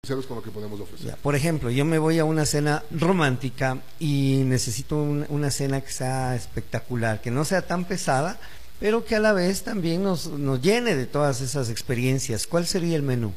con lo que podemos ofrecer. Ya, por ejemplo, yo me voy a una cena romántica y necesito una cena que sea espectacular, que no sea tan pesada, pero que a la vez también nos llene de todas esas experiencias. ¿Cuál sería el menú?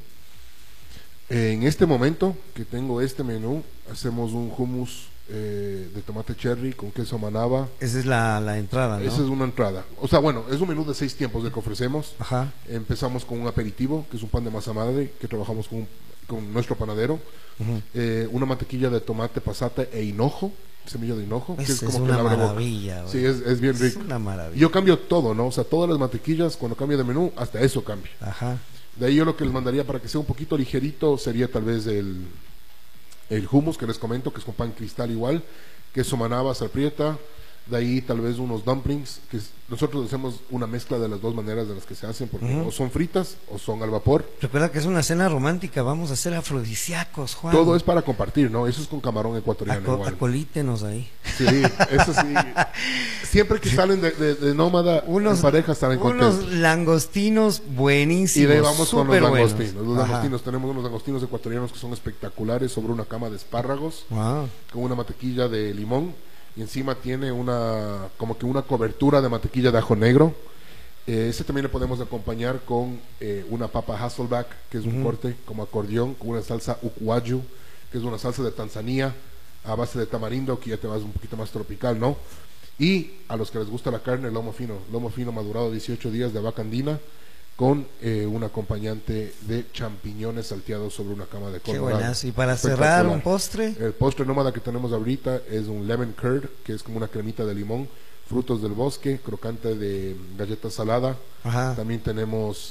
En este momento que tengo este menú, hacemos un hummus de tomate cherry con queso manaba. Esa es la entrada, ¿no? Esa es una entrada. O sea, bueno, es un menú de 6 tiempos el que ofrecemos. Ajá. Empezamos con un aperitivo, que es un pan de masa madre, que trabajamos con nuestro panadero. Una mantequilla de tomate pasata e hinojo, semilla de hinojo, que es como una que la maravilla. Sí, es bien rico. Es una maravilla. Yo cambio todo, ¿no? O sea, todas las mantequillas, cuando cambio de menú, hasta eso cambia. Ajá. De ahí yo lo que les mandaría para que sea un poquito ligerito sería tal vez el hummus que les comento, que es con pan cristal igual, queso manaba, salprieta. De ahí tal vez unos dumplings, que nosotros hacemos una mezcla de las dos maneras de las que se hacen, porque o son fritas o son al vapor. Recuerda que es una cena romántica, vamos a hacer afrodisíacos, Juan. Todo es para compartir, ¿no? Eso es con camarón ecuatoriano igual. Acolítenos ahí. Sí, eso sí. Siempre que salen de nómada, en pareja estarán contentos. Unos langostinos buenísimos. Y de ahí vamos con los langostinos. Buenos. Los langostinos, tenemos unos langostinos ecuatorianos que son espectaculares sobre una cama de espárragos, con una mantequilla de limón. Y encima tiene como que una cobertura de mantequilla de ajo negro. Ese también le podemos acompañar con una papa Hasselback, que es un corte como acordeón, con una salsa ukwaju, que es una salsa de Tanzania a base de tamarindo, que ya te vas un poquito más tropical, ¿no? Y a los que les gusta la carne, lomo fino madurado 18 días de vaca andina, con un acompañante de champiñones salteados sobre una cama de col. Qué buenazo. Y para cerrar, un postre. El postre nómada que tenemos ahorita es un lemon curd, que es como una cremita de limón, frutos del bosque, crocante de galleta salada. Ajá. También tenemos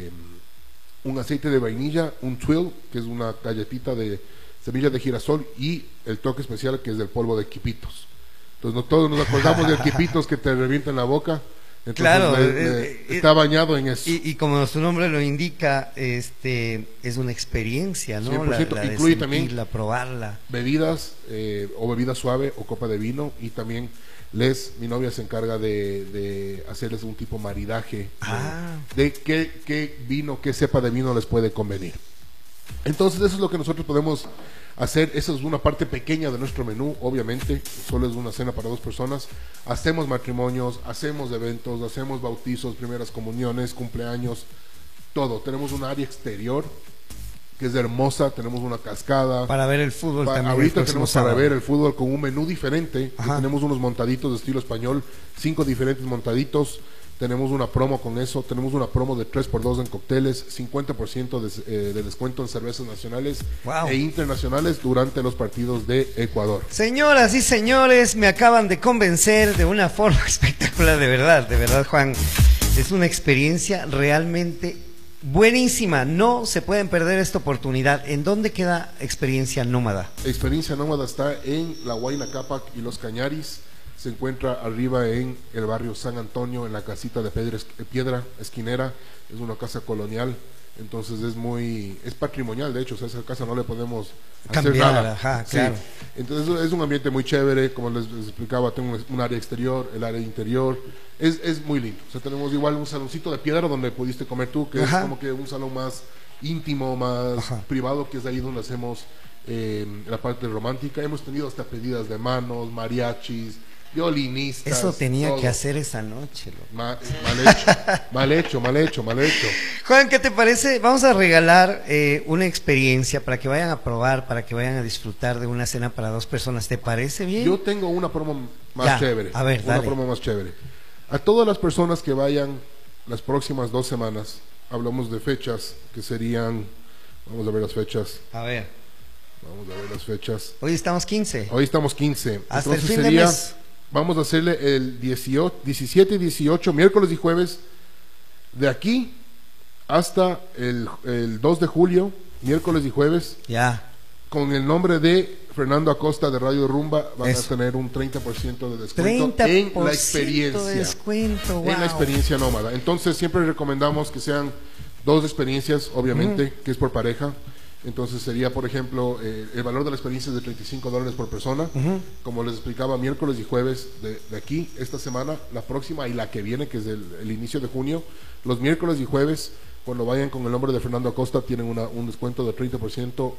un aceite de vainilla, un twill, que es una galletita de semillas de girasol, y el toque especial, que es del polvo de quipitos. Entonces todos nos acordamos del quipitos que te revienta en la boca. Entonces, claro, está bañado en eso. Y como su nombre lo indica, es una experiencia, ¿no? 100%, la incluye de también sentirla, probarla. Bebidas, o bebida suave o copa de vino, y también mi novia se encarga de hacerles un tipo maridaje de qué vino, qué cepa de vino les puede convenir. Entonces eso es lo que nosotros podemos hacer. Esa es una parte pequeña de nuestro menú, obviamente, solo es una cena para 2 personas. Hacemos matrimonios, hacemos eventos, hacemos bautizos, primeras comuniones, cumpleaños, todo. Tenemos un área exterior que es hermosa, tenemos una cascada. Para ver el fútbol también. Ahorita tenemos para ver el fútbol con un menú diferente. Tenemos unos montaditos de estilo español, 5 diferentes montaditos. Tenemos una promo con eso, tenemos una promo de 3x2 en cócteles, 50% de descuento en cervezas nacionales e internacionales durante los partidos de Ecuador. Señoras y señores, me acaban de convencer de una forma espectacular, de verdad, Juan. Es una experiencia realmente buenísima, no se pueden perder esta oportunidad. ¿En dónde queda Experiencia Nómada? Experiencia Nómada está en La Huayna Cápac y Los Cañaris. Se encuentra arriba en el barrio San Antonio, en la casita de piedra esquinera. Es una casa colonial, entonces es patrimonial, de hecho. O sea, esa casa no le podemos hacer nada. Claro. Entonces es un ambiente muy chévere, como les explicaba. Tengo un área exterior, el área interior, es muy lindo. O sea, tenemos igual un saloncito de piedra donde pudiste comer tú, que es como que un salón más íntimo, más privado, que es ahí donde hacemos la parte romántica. Hemos tenido hasta pedidas de manos, mariachis, violinistas. Eso tenía que hacer esa noche. Mal hecho. Juan, ¿qué te parece? Vamos a regalar una experiencia para que vayan a probar, para que vayan a disfrutar de una cena para 2 personas. ¿Te parece bien? Yo tengo una promo más chévere. A ver, dale. Promo más chévere. A todas las personas que vayan las próximas 2 semanas, hablamos de fechas que serían, vamos a ver las fechas. Vamos a ver las fechas. Hoy estamos 15. Hasta el fin de mes. Vamos a hacerle el 17 y 18, miércoles y jueves, de aquí hasta el 2 de julio, miércoles y jueves. Con el nombre de Fernando Acosta de Radio Rumba, van a tener un 30% de descuento en la experiencia. En la experiencia nómada. Entonces siempre recomendamos que sean 2 experiencias, obviamente, que es por pareja. Entonces sería, por ejemplo, el valor de la experiencia es de $35 por persona. Como les explicaba, miércoles y jueves de aquí, esta semana, la próxima y la que viene, que es el inicio de junio. Los miércoles y jueves, cuando vayan con el nombre de Fernando Acosta, tienen un descuento de 30%